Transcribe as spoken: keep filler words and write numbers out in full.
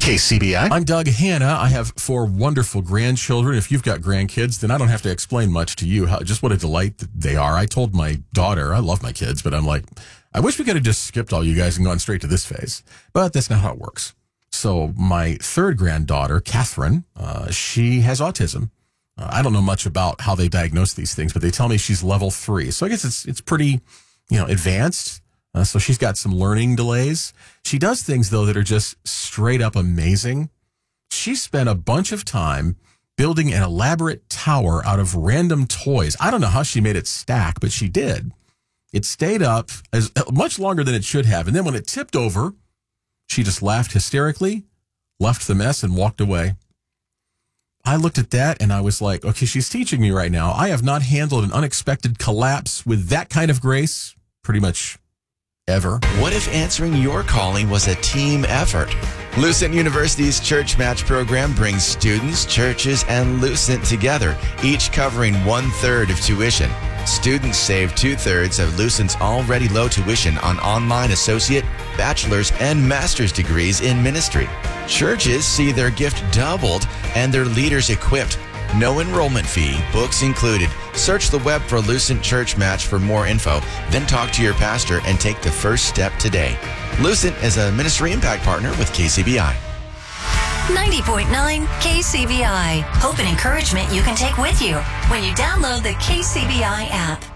K C B I. I'm Doug Hanna. I have four wonderful grandchildren. If you've got grandkids, then I don't have to explain much to you how just what a delight they are. I told my daughter, I love my kids, but I'm like, I wish we could have just skipped all you guys and gone straight to this phase. But that's not how it works. So my third granddaughter, Catherine, uh, she has autism. Uh, I don't know much about how they diagnose these things, but they tell me she's level three. So I guess it's it's pretty, you know, advanced. Uh, so she's got some learning delays. She does things, though, that are just straight up amazing. She spent a bunch of time building an elaborate tower out of random toys. I don't know how she made it stack, but she did. It stayed up as much longer than it should have. And then when it tipped over, she just laughed hysterically, left the mess, and walked away. I looked at that and I was like, okay, she's teaching me right now. I have not handled an unexpected collapse with that kind of grace pretty much ever. What if answering your calling was a team effort? Lucent University's Church Match program brings students, churches, and Lucent together, each covering one-third of tuition. Students save two-thirds of Lucent's already low tuition on online associate, bachelor's, and master's degrees in ministry. Churches see their gift doubled and their leaders equipped. No enrollment fee, books included. Search the web for Lucent Church Match for more info, then talk to your pastor and take the first step today. Lucent is a ministry impact partner with K C B I. ninety point nine K C B I. Hope and encouragement you can take with you when you download the K C B I app.